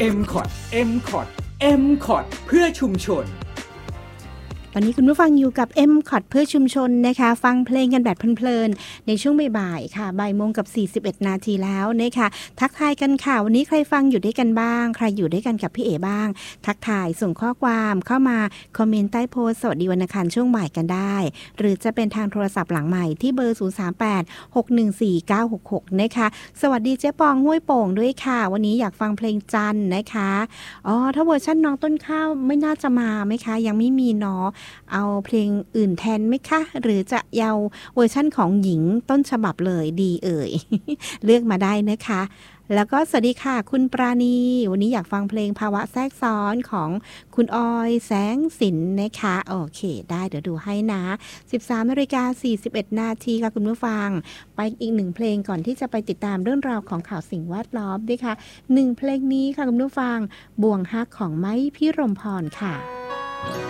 MCOT MCOT MCOT เพื่อชุมชนตอนนี้คุณผู้ฟังอยู่กับ MCOT เพื่อชุมชนนะคะฟังเพลงกันแบบเพลินๆในช่วงบ่ายๆค่ะบ่ายโมงกับ41นาทีแล้วนะคะทักทายกันค่ะวันนี้ใครฟังอยู่ด้วยกันบ้างใครอยู่ด้วยกันกับพี่เอ๋บ้างทักทายส่งข้อความเข้ามาคอมเมนต์ใต้โพสต์สวัสดีวันอังคารช่วงบ่ายกันได้หรือจะเป็นทางโทรศัพท์หลังใหม่ที่เบอร์038-614-966นะคะสวัสดีเจ๊ปองห้วยโป่งด้วยค่ะวันนี้อยากฟังเพลงจันนะคะถ้าเวอร์ชันน้องต้นข้าวไม่น่าจะมาไหมคะยังไม่มีเนาะเอาเพลงอื่นแทนไหมคะหรือจะเอาเวอร์ชั่นของหญิงต้นฉบับเลยดีเอ่ย เลือกมาได้นะคะแล้วก็สวัสดีค่ะคุณปราณีวันนี้อยากฟังเพลงภาวะแทรกซ้อนของคุณออยแสงสินนะคะโอเคได้เดี๋ยวดูให้นะ 13:41 นาทีค่ะคุณผู้ฟังไปอีกหนึ่งเพลงก่อนที่จะไปติดตามเรื่องราวของข่าวสิ่งแวดล้อมด้วยค่ะหนึ่งเพลงนี้ค่ะคุณผู้ฟังบ่วงฮักของไม้พิรมพรค่ะ